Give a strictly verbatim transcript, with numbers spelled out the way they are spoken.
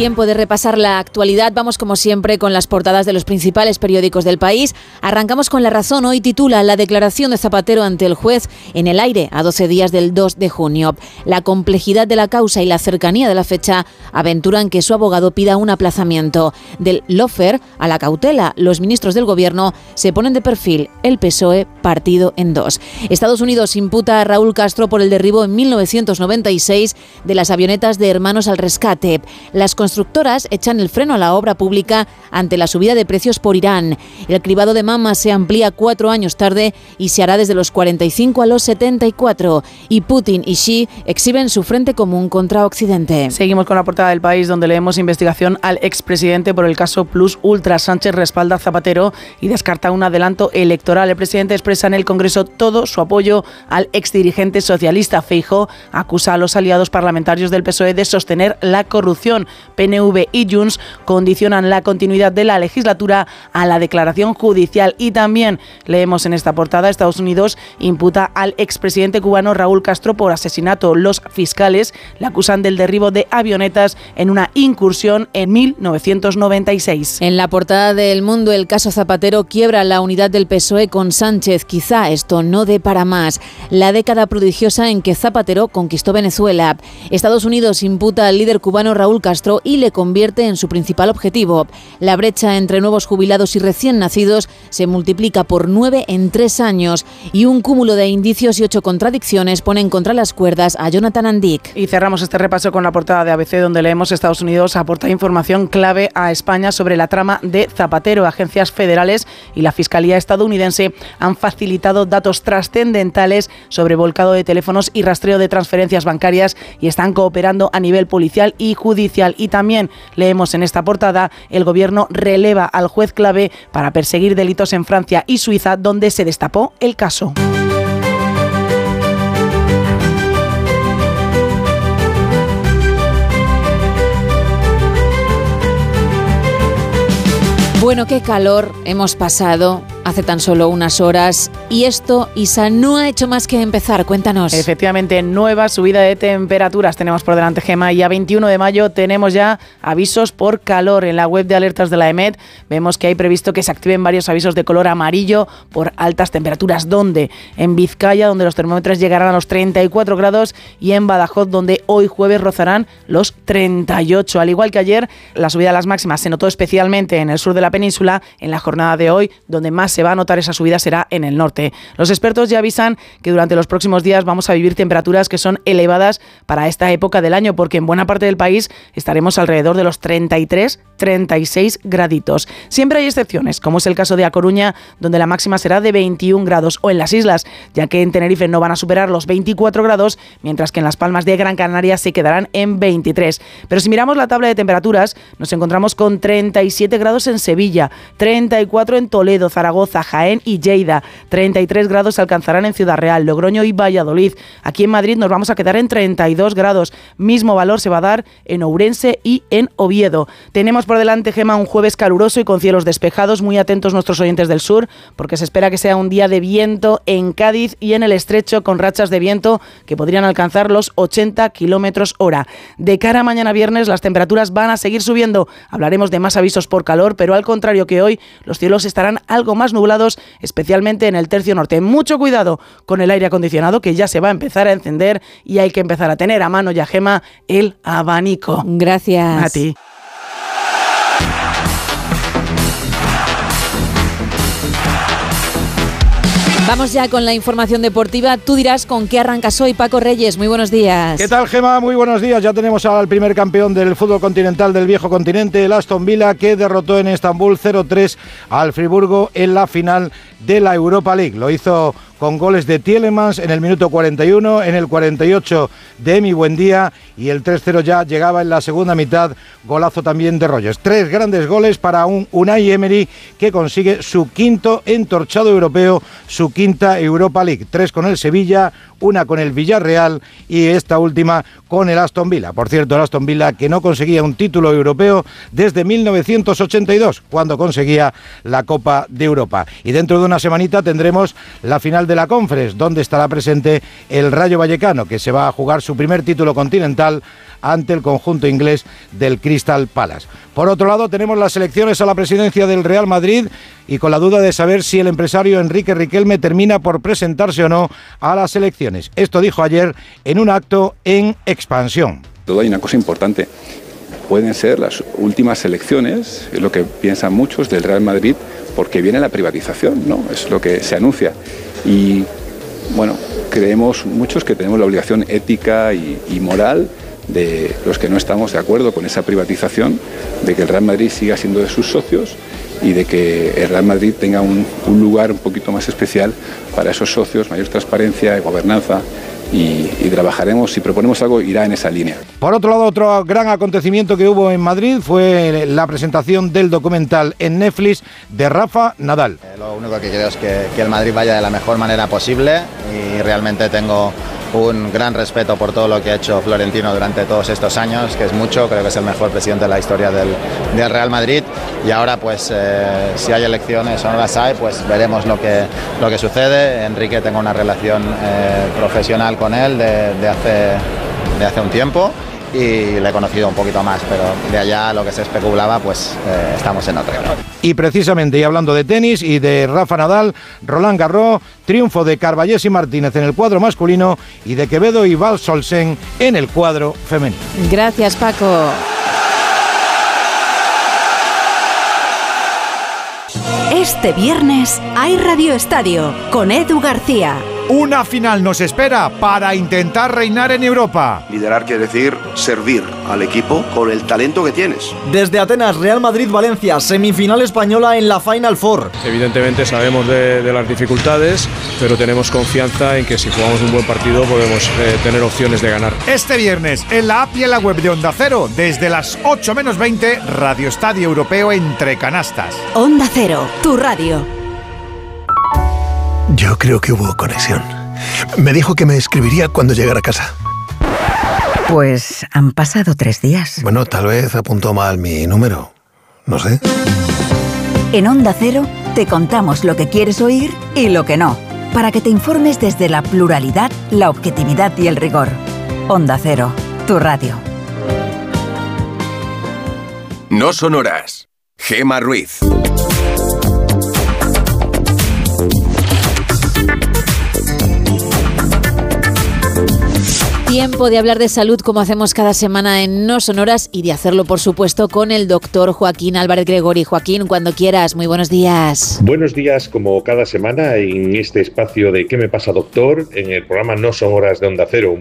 Tiempo de repasar la actualidad. Vamos como siempre con las portadas de los principales periódicos del país. Arrancamos con La Razón. Hoy titula La declaración de Zapatero ante el juez en el aire a doce días del dos de junio. La complejidad de la causa y la cercanía de la fecha aventuran que su abogado pida un aplazamiento. Del lawfare a la cautela, los ministros del gobierno se ponen de perfil. El P S O E partido en dos. Estados Unidos imputa a Raúl Castro por el derribo en mil novecientos noventa y seis de las avionetas de Hermanos al Rescate. Las constructoras echan el freno a la obra pública ante la subida de precios por Irán. El cribado de mamas se amplía cuatro años tarde y se hará desde los cuarenta y cinco a los setenta y cuatro. Y Putin y Xi exhiben su frente común contra Occidente. Seguimos con la portada del País, donde leemos investigación al expresidente por el caso Plus Ultra. Sánchez respalda a Zapatero y descarta un adelanto electoral. El presidente expresa en el Congreso todo su apoyo al exdirigente socialista. Feijóo acusa a los aliados parlamentarios del P S O E de sostener la corrupción. P N V y Junts condicionan la continuidad de la legislatura a la declaración judicial. Y también leemos en esta portada: Estados Unidos imputa al expresidente cubano Raúl Castro por asesinato. Los fiscales le acusan del derribo de avionetas en una incursión en mil novecientos noventa y seis. En la portada del Mundo, el caso Zapatero quiebra la unidad del P S O E con Sánchez. Quizá esto no dé para más. La década prodigiosa en que Zapatero conquistó Venezuela. Estados Unidos imputa al líder cubano Raúl Castro y le convierte en su principal objetivo. La brecha entre nuevos jubilados y recién nacidos se multiplica por nueve en tres años y un cúmulo de indicios y ocho contradicciones ponen contra las cuerdas a Jonathan Andic. Y cerramos este repaso con la portada de A B C, donde leemos: Estados Unidos aporta información clave a España sobre la trama de Zapatero. Agencias federales y la Fiscalía estadounidense han facilitado datos trascendentales sobre volcado de teléfonos y rastreo de transferencias bancarias y están cooperando a nivel policial y judicial. Y también leemos en esta portada: el gobierno releva al juez clave para perseguir delitos en Francia y Suiza, donde se destapó el caso. Bueno, qué calor hemos pasado hace tan solo unas horas. Y esto, Isa, no ha hecho más que empezar. Cuéntanos. Efectivamente, nueva subida de temperaturas tenemos por delante, Gema, y a veintiuno de mayo tenemos ya avisos por calor. En la web de alertas de la EMET vemos que hay previsto que se activen varios avisos de color amarillo por altas temperaturas. ¿Dónde? En Vizcaya, donde los termómetros llegarán a los treinta y cuatro grados, y en Badajoz, donde hoy jueves rozarán los treinta y ocho. Al igual que ayer, la subida de las máximas se notó especialmente en el sur de la península. En la jornada de hoy, donde más se va a notar esa subida será en el norte. Los expertos ya avisan que durante los próximos días vamos a vivir temperaturas que son elevadas para esta época del año, porque en buena parte del país estaremos alrededor de los treinta y tres, treinta y seis graditos. Siempre hay excepciones, como es el caso de A Coruña, donde la máxima será de veintiún grados, o en las islas, ya que en Tenerife no van a superar los veinticuatro grados, mientras que en Las Palmas de Gran Canaria se quedarán en veintitrés. Pero si miramos la tabla de temperaturas, nos encontramos con treinta y siete grados en Sevilla, treinta y cuatro en Toledo, Zaragoza, Jaén y Lleida, treinta y tres grados se alcanzarán en Ciudad Real, Logroño y Valladolid. Aquí en Madrid nos vamos a quedar en treinta y dos grados. Mismo valor se va a dar en Ourense y en Oviedo. Tenemos por delante, Gema, un jueves caluroso y con cielos despejados. Muy atentos nuestros oyentes del sur, porque se espera que sea un día de viento en Cádiz y en el Estrecho, con rachas de viento que podrían alcanzar los ochenta kilómetros hora. De cara a mañana viernes, las temperaturas van a seguir subiendo. Hablaremos de más avisos por calor, pero al contrario que hoy, los cielos estarán algo más nublados, especialmente en el tercio norte. Mucho cuidado con el aire acondicionado, que ya se va a empezar a encender y hay que empezar a tener a mano ya, Gema, el abanico. Gracias. A ti. Vamos ya con la información deportiva. Tú dirás con qué arrancas hoy, Paco Reyes. Muy buenos días. ¿Qué tal, Gema? Muy buenos días. Ya tenemos al primer campeón del fútbol continental del viejo continente, el Aston Villa, que derrotó en Estambul cero tres al Friburgo en la final de la Europa League. Lo hizo con goles de Tielemans en el minuto cuarenta y uno, en el cuarenta y ocho de Emi Buendía, y el tres cero ya llegaba en la segunda mitad, golazo también de Rogers. Tres grandes goles para un Unai Emery, que consigue su quinto entorchado europeo, su quinta Europa League. Tres con el Sevilla, una con el Villarreal y esta última con el Aston Villa. Por cierto, el Aston Villa, que no conseguía un título europeo desde mil novecientos ochenta y dos, cuando conseguía la Copa de Europa. Y dentro de una semanita tendremos la final de de la Conference, donde estará presente el Rayo Vallecano, que se va a jugar su primer título continental ante el conjunto inglés del Crystal Palace. Por otro lado, tenemos las elecciones a la presidencia del Real Madrid y con la duda de saber si el empresario Enrique Riquelme termina por presentarse o no a las elecciones. Esto dijo ayer en un acto en Expansión. Todo hay una cosa importante. Pueden ser las últimas elecciones, es lo que piensan muchos, del Real Madrid, porque viene la privatización, ¿no? Es lo que se anuncia. Y, bueno, creemos muchos que tenemos la obligación ética y, y moral de los que no estamos de acuerdo con esa privatización, de que el Real Madrid siga siendo de sus socios y de que el Real Madrid tenga un, un lugar un poquito más especial para esos socios, mayor transparencia y gobernanza. Y, y trabajaremos, si proponemos algo, irá en esa línea. Por otro lado, otro gran acontecimiento que hubo en Madrid fue la presentación del documental en Netflix de Rafa Nadal. Eh, lo único que quiero es que, que el Madrid vaya de la mejor manera posible y realmente tengo un gran respeto por todo lo que ha hecho Florentino durante todos estos años, que es mucho, creo que es el mejor presidente de la historia del, del Real Madrid, y ahora pues eh, si hay elecciones o no las hay, pues veremos lo que, lo que sucede. Enrique, tengo una relación eh, profesional con él de, de, hace, de hace un tiempo y le he conocido un poquito más, pero de allá lo que se especulaba, pues eh, estamos en otra. Y precisamente, y hablando de tenis y de Rafa Nadal, Roland Garros, triunfo de Carballés y Martínez en el cuadro masculino y de Quevedo y Val Solsen en el cuadro femenino. Gracias, Paco. Este viernes hay Radio Estadio con Edu García. Una final nos espera para intentar reinar en Europa. Liderar quiere decir servir al equipo con el talento que tienes. Desde Atenas, Real Madrid-Valencia, semifinal española en la Final Four. Evidentemente sabemos de, de las dificultades, pero tenemos confianza en que si jugamos un buen partido podemos eh, tener opciones de ganar. Este viernes, en la app y en la web de Onda Cero, desde las ocho menos veinte, Radio Estadio Europeo entre canastas. Onda Cero, tu radio. Yo creo que hubo conexión. Me dijo que me escribiría cuando llegara a casa. Pues han pasado tres días. Bueno, tal vez apuntó mal mi número. No sé. En Onda Cero te contamos lo que quieres oír y lo que no, para que te informes desde la pluralidad, la objetividad y el rigor. Onda Cero, tu radio. No son horas. Gemma Ruiz. Tiempo de hablar de salud como hacemos cada semana en No Son Horas y de hacerlo, por supuesto, con el doctor Joaquín Álvarez Gregori. Joaquín, cuando quieras, muy buenos días. Buenos días, como cada semana en este espacio de ¿Qué me pasa, doctor?, en el programa No Son Horas de Onda Cero.